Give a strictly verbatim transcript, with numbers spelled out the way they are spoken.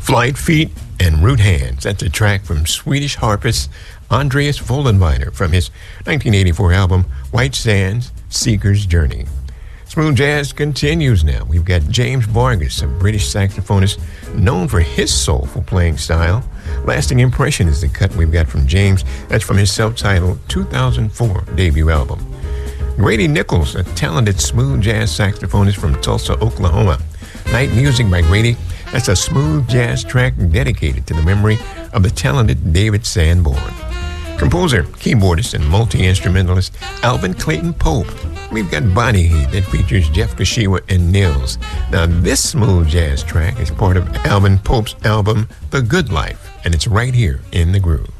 Flight Feet and Root Hands. That's a track from Swedish harpist Andreas Vollenweider from his nineteen eighty-four album White Sands, Seeker's Journey. Smooth jazz continues now. We've got James Vargas, a British saxophonist known for his soulful playing style. Lasting Impression is the cut we've got from James. That's from his self-titled two thousand four debut album. Grady Nichols, a talented smooth jazz saxophonist from Tulsa, Oklahoma. Night Music by Grady. That's a smooth jazz track dedicated to the memory of the talented David Sanborn. Composer, keyboardist, and multi-instrumentalist Alvin Clayton Pope. We've got Body Heat that features Jeff Kashiwa and Nils. Now, this smooth jazz track is part of Alvin Pope's album, The Good Life, and it's right here in the groove.